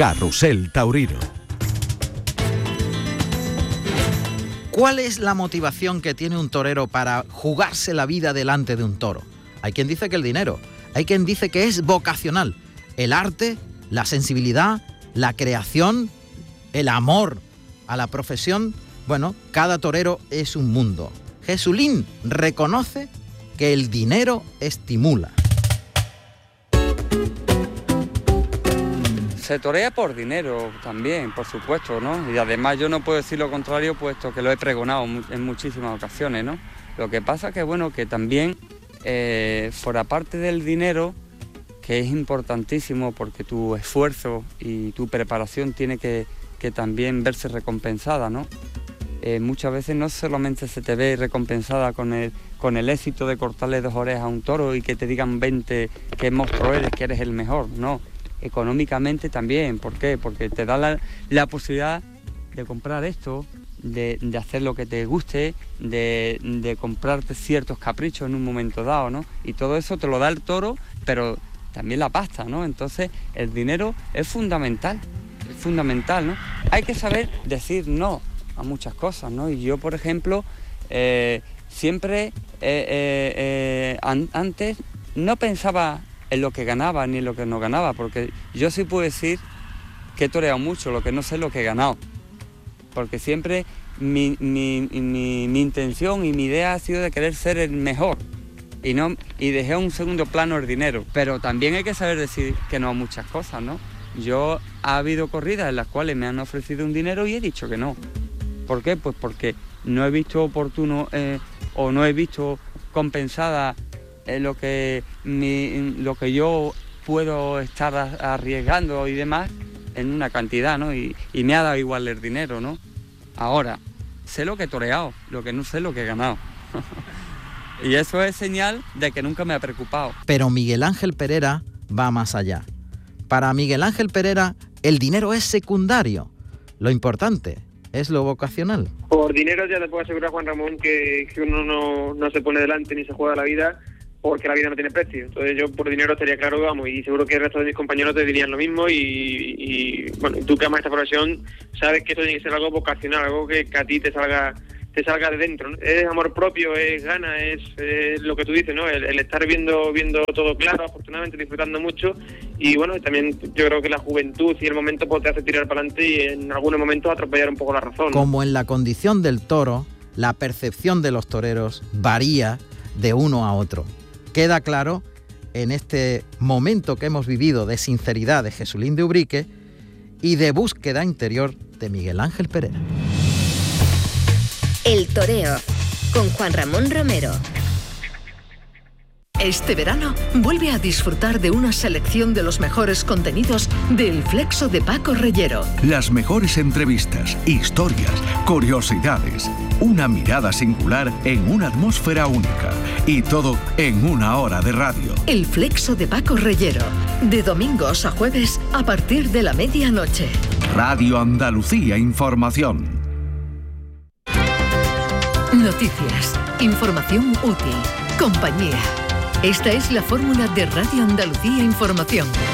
Carrusel Taurino. ¿Cuál es la motivación que tiene un torero para jugarse la vida delante de un toro? Hay quien dice que el dinero, hay quien dice que es vocacional. El arte, la sensibilidad, la creación, el amor a la profesión. Bueno, cada torero es un mundo. Jesulín reconoce que el dinero estimula. Se torea por dinero también, por supuesto, ¿no? Y además yo no puedo decir lo contrario, puesto que lo he pregonado en muchísimas ocasiones, ¿no? Lo que pasa es que, bueno, que también, fuera parte del dinero, que es importantísimo porque tu esfuerzo y tu preparación tiene que también verse recompensada, ¿no? Muchas veces no solamente se te ve recompensada con el éxito de cortarle 2 orejas a un toro y que te digan 20 qué monstruo eres, que eres el mejor, no. Económicamente también. ¿Por qué? Porque te da la posibilidad de comprar esto, de hacer lo que te guste, de comprarte ciertos caprichos en un momento dado, ¿no? Y todo eso te lo da el toro, pero también la pasta, ¿no? Entonces el dinero es fundamental, ¿no? Hay que saber decir no a muchas cosas, ¿no? Y yo, por ejemplo, siempre antes no pensaba en lo que ganaba ni en lo que no ganaba, porque yo sí puedo decir que he toreado mucho, lo que no sé es lo que he ganado, porque siempre mi intención y mi idea ha sido de querer ser el mejor y dejé a un segundo plano el dinero, pero también hay que saber decir que no a muchas cosas, ¿no? Ha habido corridas en las cuales me han ofrecido un dinero y he dicho que no. ¿Por qué? Pues porque no he visto oportuno o no he visto compensada lo que yo puedo estar arriesgando y demás en una cantidad, ¿no? Y me ha dado igual el dinero, ¿no? Ahora, sé lo que he toreado, lo que no sé lo que he ganado. Y eso es señal de que nunca me ha preocupado. Pero Miguel Ángel Perera va más allá. Para Miguel Ángel Perera, el dinero es secundario. Lo importante es lo vocacional. Por dinero ya te puedo asegurar, Juan Ramón, que uno no se pone delante ni se juega la vida, porque la vida no tiene precio. Entonces yo por dinero estaría claro, vamos, y seguro que el resto de mis compañeros te dirían lo mismo y bueno, tú que amas esta profesión sabes que esto tiene que ser algo vocacional, algo que a ti te salga de dentro, ¿no? Es amor propio, es gana, es lo que tú dices, ¿no? El estar viendo todo claro, afortunadamente disfrutando mucho, y bueno, también yo creo que la juventud y el momento pues, te hace tirar para adelante y en algunos momentos atropellar un poco la razón, ¿no? Como en la condición del toro, la percepción de los toreros varía de uno a otro. Queda claro en este momento que hemos vivido de sinceridad de Jesulín de Ubrique y de búsqueda interior de Miguel Ángel Perera. El toreo, con Juan Ramón Romero. Este verano vuelve a disfrutar de una selección de los mejores contenidos del Flexo de Paco Reyero. Las mejores entrevistas, historias, curiosidades, una mirada singular en una atmósfera única y todo en 1 hora de radio. El Flexo de Paco Reyero, de domingos a jueves a partir de la medianoche. Radio Andalucía Información. Noticias, información útil, compañía. Esta es la fórmula de Radio Andalucía Información.